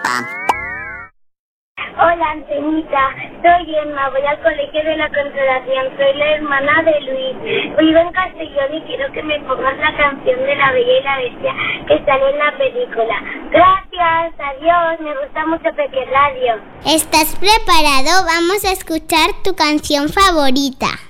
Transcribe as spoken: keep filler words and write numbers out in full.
Hola, Antenita, soy Emma, voy al colegio de la Consolación, soy la hermana de Luis, vivo en Castellón y quiero que me pongas la canción de La Bella y la Bestia que sale en la película. Gracias, adiós, me gusta mucho Peque Radio. ¿Estás preparado? Vamos a escuchar tu canción favorita.